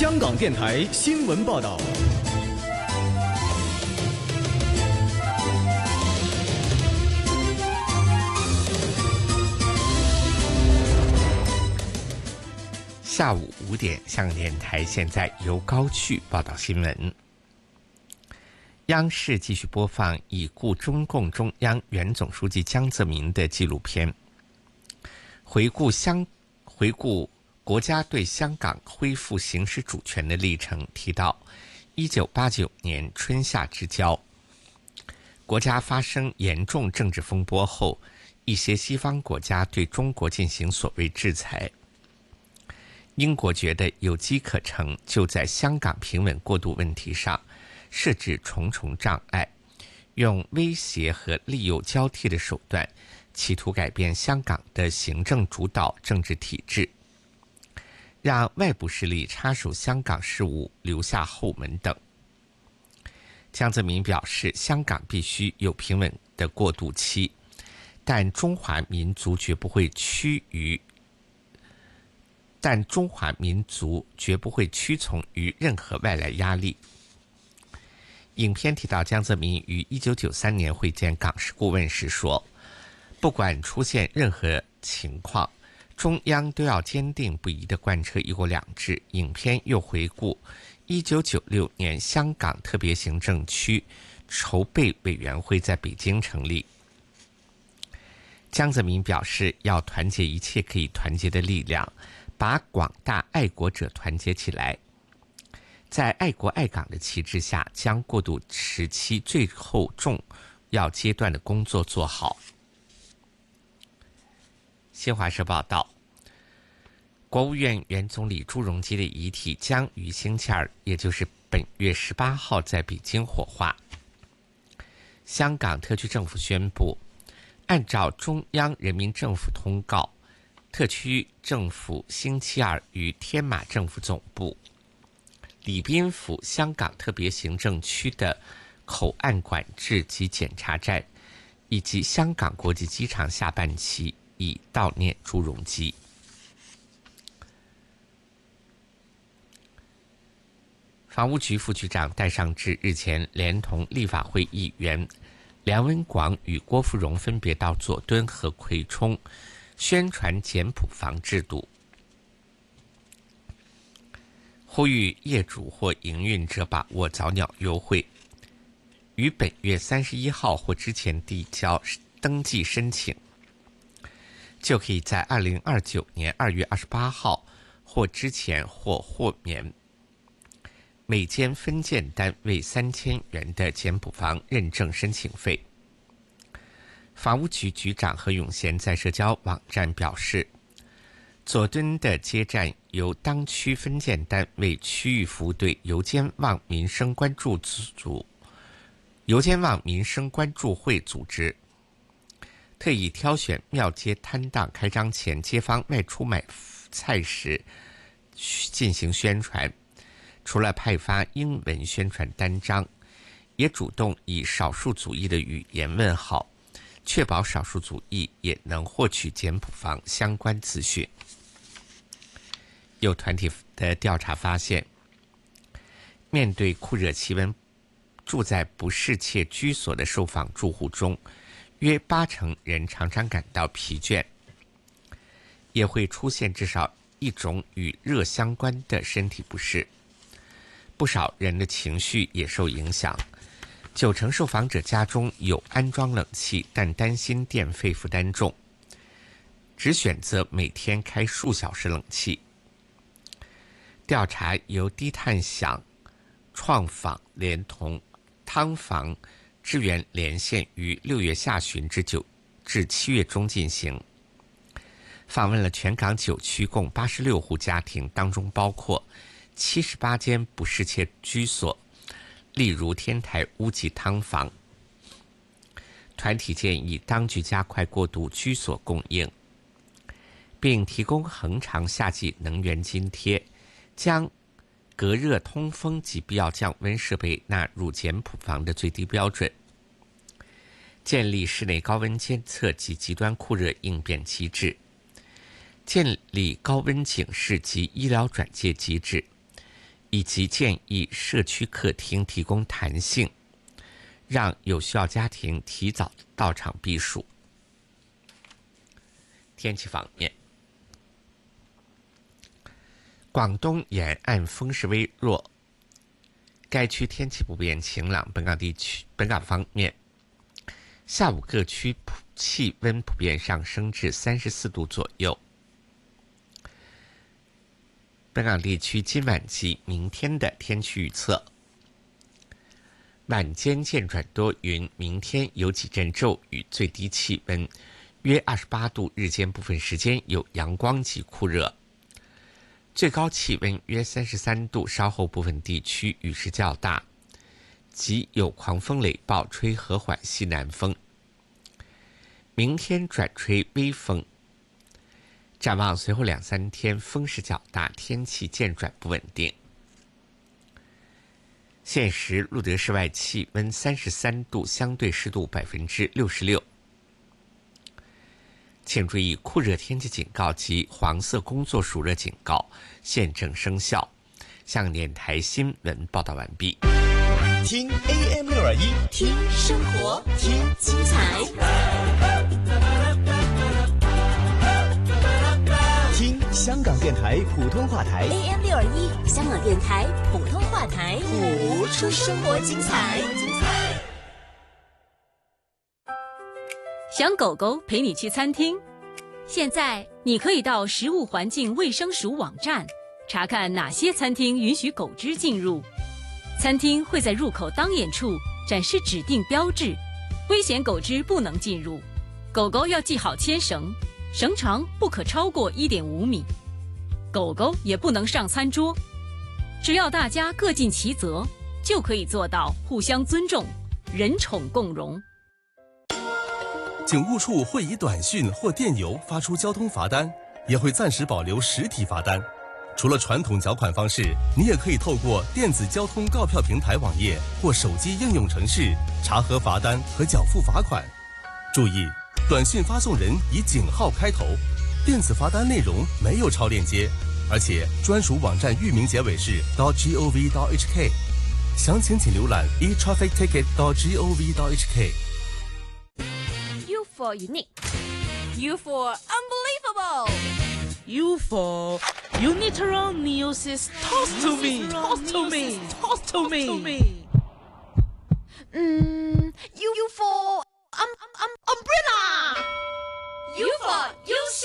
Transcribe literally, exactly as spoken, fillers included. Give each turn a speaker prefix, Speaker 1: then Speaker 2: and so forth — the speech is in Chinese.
Speaker 1: 香港电台新闻报道。
Speaker 2: 下午五点，香港电台现在由高旭报道新闻。央视继续播放已故中共中央原总书记江泽民的纪录片，回顾香回顾国家对香港恢复行使主权的历程，提到一九八九年春夏之交，国家发生严重政治风波后，一些西方国家对中国进行所谓制裁。英国觉得有机可乘，就在香港平稳过渡问题上设置重重障碍，用威胁和利诱交替的手段，企图改变香港的行政主导政治体制，让外部势力插手香港事务，留下后门等。江泽民表示，香港必须有平稳的过渡期，但中华民族绝不会趋于但中华民族绝不会屈从于任何外来压力。影片提到，江泽民于一九九三年会见港事顾问时说，不管出现任何情况，中央都要坚定不移地贯彻一国两制。影片又回顾一九九六年香港特别行政区筹备委员会在北京成立。江泽民表示，要团结一切可以团结的力量，把广大爱国者团结起来，在爱国爱港的旗帜下，将过渡时期最后重要阶段的工作做好。新华社报道，国务院原总理朱镕基的遗体将于星期二，也就是本月十八号在北京火化。香港特区政府宣布，按照中央人民政府通告，特区政府星期二于天马政府总部、礼宾府香港特别行政区的口岸管制及检查站，以及香港国际机场下半旗，以悼念朱镕基。房屋局副局长戴尚志日前连同立法会议员梁文广与郭富荣分别到佐敦和葵涌宣传简朴房制度，呼吁业主或营运者把握早鸟优惠，于本月三十一号或之前递交登记申请，就可以在二零二九年二月二十八号或之前或豁免每间分件单位三千元的简朴房认证申请费。房屋局局长何永贤在社交网站表示，佐敦的接站由当区分件单位区域服务队油尖旺民生关注组油尖旺民生关注会组织，特意挑选庙街摊档开张前街坊外出买菜时进行宣传，除了派发英文宣传单张，也主动以少数族裔的语言问好，确保少数族裔也能获取简朴房相关资讯。有团体的调查发现，面对酷热气温，住在不适切居所的受访住户中，约八成人常常感到疲倦，也会出现至少一种与热相关的身体不适。不少人的情绪也受影响，九成受访者家中有安装冷气，但担心电费负担重，只选择每天开数小时冷气。调查由低碳享、创坊连同汤房支援连线于六月下旬至九至七月中进行，访问了全港九区共八十六户家庭，当中包括七十八间不适切居所，例如天台屋及汤房。团体建议当局加快过渡居所供应，并提供恒长夏季能源津贴，将隔热通风及必要降温设备纳入简朴房的最低标准，建立室内高温监测及极端酷热应变机制，建立高温警示及医疗转介机制， 以及建议社区客厅提供弹性，让有需要家庭提早到场避暑。天气方面，广东沿岸风势微弱，该区天气普遍晴朗。本港地区本港方面，下午各区气温普遍上升至三十四度左右。本港地区今晚及明天的天气预测：晚间渐转多云，明天有几阵骤雨，最低气温约二十八度，日间部分时间有阳光及酷热，最高气温约三十三度，稍后部分地区雨势较大，即有狂风雷暴，吹和缓西南风。明天转吹微风。展望随后两三天风势较大，天气渐转不稳定。现时录得室外气温三十三度，相对湿度百分之六十六。请注意，酷热天气警告及黄色工作暑热警告现正生效。香港电台新闻报道完毕。
Speaker 1: 听 A M 六二一，
Speaker 3: 听生活，听精彩。
Speaker 1: 听香港电台普通话台
Speaker 3: A M 六二一，香港电台普通话台，
Speaker 1: 谱
Speaker 3: 出生活精彩。
Speaker 4: 想狗狗陪你去餐厅？现在你可以到食物环境卫生署网站查看哪些餐厅允许狗只进入。餐厅会在入口当眼处展示指定标志，危险狗只不能进入。狗狗要系好牵绳，绳长不可超过 一点五米，狗狗也不能上餐桌。只要大家各尽其责，就可以做到互相尊重，人宠共荣。
Speaker 5: 警务处会以短讯或电邮发出交通罚单，也会暂时保留实体罚单。除了传统缴款方式，你也可以透过电子交通告票平台网页或手机应用程式查核罚单和缴付罚款。注意，短信发送人以井号开头，电子罚单内容没有超链接，而且专属网站域名结尾是 .gov.hk， 详情请浏览 e traffic ticket dot gov dot h k。
Speaker 6: U for unique. U for unbelievable.
Speaker 7: U for Uniteroneosis tostomy, tostomy, tostomy.
Speaker 6: Mm, U, U for um, um, umbrella. U for